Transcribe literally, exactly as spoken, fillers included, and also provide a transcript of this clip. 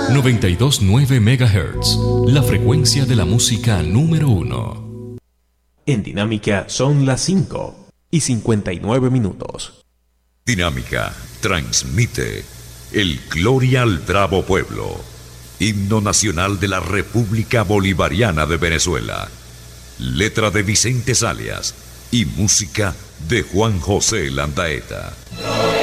noventa y dos punto nueve megahertz, la frecuencia de la música número uno. En Dinámica son las cinco y cincuenta y nueve minutos. Dinámica transmite el Gloria al Bravo Pueblo, himno nacional de la República Bolivariana de Venezuela. Letra de Vicente Salias y música de Juan José Landaeta.